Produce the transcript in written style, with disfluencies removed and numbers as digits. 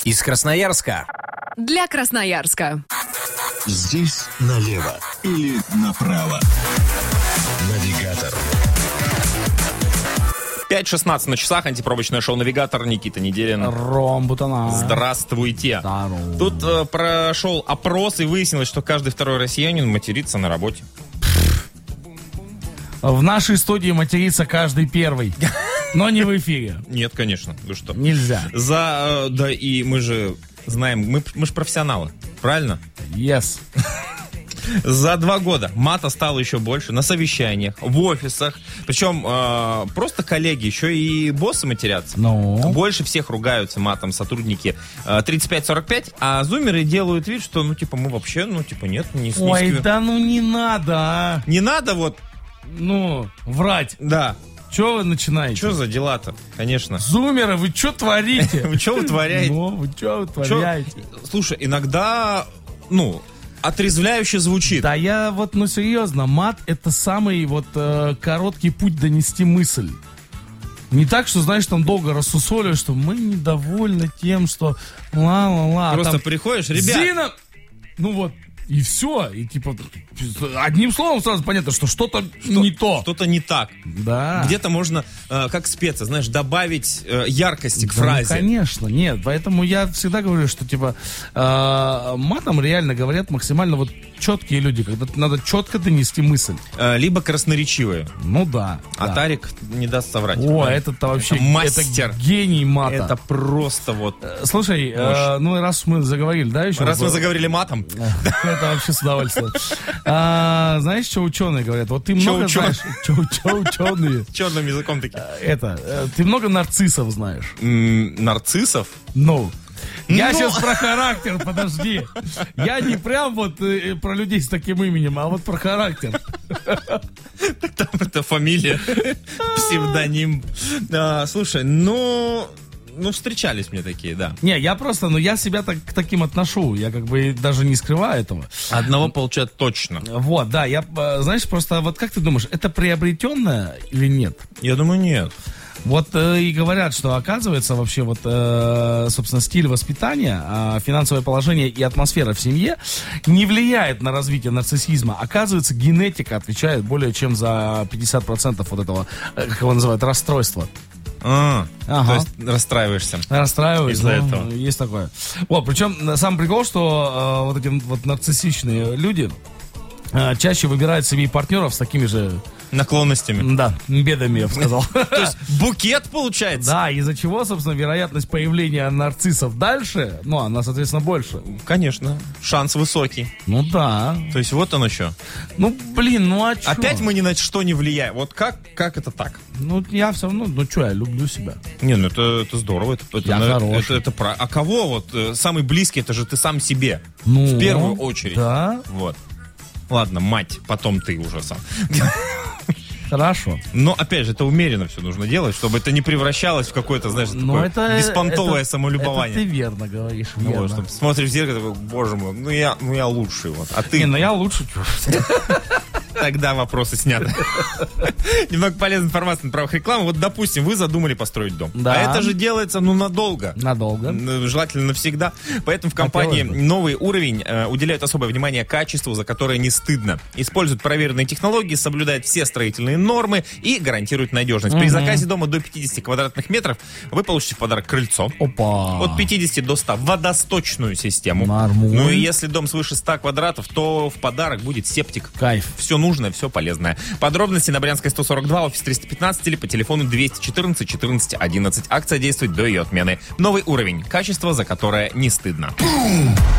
Из Красноярска. Для Красноярска. Здесь налево или направо. Навигатор. 5:16 на часах. Антипробочное шоу «Навигатор». Никита Неделин. Ром Бутана. Здравствуйте. Здорово. Тут прошел опрос, и выяснилось, что каждый второй россиянин матерится на работе. В нашей студии матерится каждый первый. Но не в эфире. Нет, конечно. Ну что? Нельзя. Да, и мы же знаем, мы же профессионалы. Правильно? Yes. За 2 года мата стало еще больше на совещаниях, в офисах. Причем просто коллеги, еще и боссы матерятся. Ну? Больше всех ругаются матом сотрудники 35-45, а зумеры делают вид, что, мы вообще, нет, не с Ой, низкими. да не надо, а. Не надо Врать. Да. Чего вы начинаете? Что за дела-то, конечно. Зумеры, вы что творите? Вы что вытворяете? Вы что вытворяете? Слушай, иногда, отрезвляюще звучит. Да я серьезно, мат это самый короткий путь донести мысль. Не так, что, знаешь, там долго рассусоливаешь, что мы недовольны тем, что ла-ла-ла. Просто там, приходишь, ребят. Зина! И все. И одним словом сразу понятно, что что-то не то. Что-то не так. Да. Где-то можно, как специя, знаешь, добавить яркости к фразе. Конечно, нет. Поэтому я всегда говорю, что матом реально говорят максимально четкие люди, когда надо четко донести мысль. Либо красноречивые. Да. А да. Тарик не даст соврать. Это вообще мастер. Это гений мата. Это просто Слушай, раз мы заговорили, да, еще? Раз мы заговорили матом. Это вообще с удовольствием. Знаешь, что ученые говорят? Ты много знаешь... Что ученые? Черным языком такие. Ты много нарциссов знаешь. Нарциссов? Я сейчас про характер, подожди. Я не прям про людей с таким именем, а про характер. Там это фамилия, псевдоним. Слушай, встречались мне такие, да. Не, я просто, я себя к таким отношу. Я даже не скрываю этого. Одного получать точно. Да, я, знаешь, просто как ты думаешь, это приобретенное или нет? Я думаю, нет. И говорят, что оказывается вообще собственно, стиль воспитания, финансовое положение и атмосфера в семье не влияет на развитие нарциссизма. Оказывается, генетика отвечает более чем за 50% этого, как его называют, расстройства. То есть расстраиваешься. Расстраиваюсь, из-за этого. Есть такое. Причем сам прикол, что эти нарциссичные люди чаще выбирают себе партнеров с такими же наклонностями. Да, бедами, я бы сказал. То есть букет получается? Да, из-за чего, собственно, вероятность появления нарциссов дальше, она, соответственно, больше. Конечно, шанс высокий. Да. То есть вот оно что. А что? Опять мы ни на что не влияем. Как это так? Я все равно, я люблю себя. Это здорово. Я хороший. Это а кого самый близкий, это же ты сам себе. В первую очередь. Да. Ладно, мать, потом ты уже сам. Хорошо. Но, опять же, это умеренно все нужно делать, чтобы это не превращалось в какое-то, такое беспонтовое самолюбование. Это ты верно говоришь, верно. Чтобы смотришь в зеркало, такой, боже мой, я лучший. А ты... я лучше. Тогда вопросы сняты. Немного полезной информации на правах рекламы. Допустим, вы задумали построить дом. Да. А это же делается, надолго. Надолго. Желательно навсегда. Поэтому в компании «Новый уровень» уделяют особое внимание качеству, за которое не стыдно. Используют проверенные технологии, соблюдают все строительные нормы и гарантируют надежность. При заказе дома до 50 квадратных метров вы получите в подарок крыльцо. Опа. От 50 до 100. Водосточную систему. Нормально. И если дом свыше 100 квадратов, то в подарок будет септик. Кайф. Все нужное, все полезное. Подробности на Брянской 142, офис 315 или по телефону 214 14 11. Акция действует до ее отмены. Новый уровень. Качество, за которое не стыдно.